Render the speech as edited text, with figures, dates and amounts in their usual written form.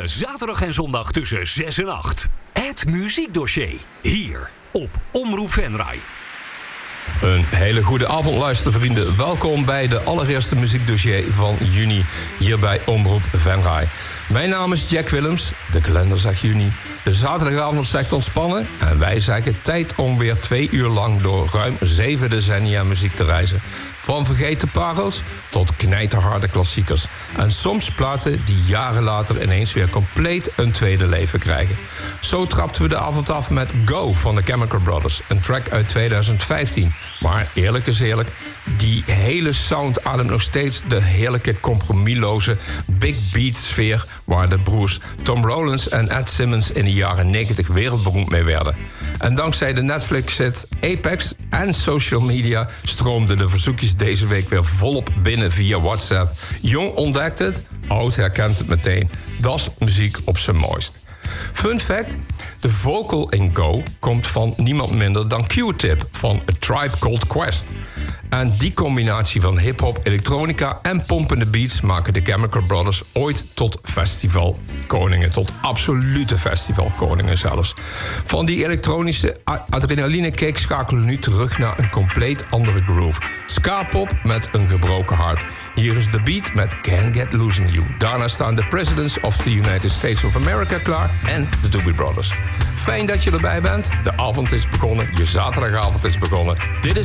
Elke zaterdag en zondag tussen 6 en 8. Het Muziekdossier. Hier op Omroep Venray. Een hele goede avond, luistervrienden. Welkom bij de allereerste muziekdossier van juni hier bij Omroep Venray. Mijn naam is Jack Willems. De kalender zegt juni. De zaterdagavond zegt ontspannen. En wij zeggen tijd om weer 2 uur lang door ruim 7 decennia muziek te reizen. Van vergeten parels tot knijterharde klassiekers. En soms platen die jaren later ineens weer compleet een tweede leven krijgen. Zo trapten we de avond af met Go van de Chemical Brothers. Een track uit 2015. Maar eerlijk is eerlijk, die hele sound ademt nog steeds de heerlijke compromisloze big beat sfeer waar de broers Tom Rowlands en Ed Simmons in de jaren 90 wereldberoemd mee werden. En dankzij de Netflix-hit Apex en social media stroomden de verzoekjes deze week weer volop binnen via WhatsApp. Jong ontdekt het, oud herkent het meteen. Dat is muziek op zijn mooist. Fun fact, de vocal in Go komt van niemand minder dan Q-Tip van A Tribe Called Quest. En die combinatie van hip-hop, elektronica en pompende beats maken de Chemical Brothers ooit tot festivalkoningen, tot absolute festivalkoningen zelfs. Van die elektronische adrenaline-kick schakelen we nu terug naar een compleet andere groove. Ska-pop met een gebroken hart. Hier is de beat met Can't Get Losing You. Daarna staan de Presidents of the United States of America klaar en de Doobie Brothers. Fijn dat je erbij bent. De avond is begonnen, je zaterdagavond is begonnen. Dit is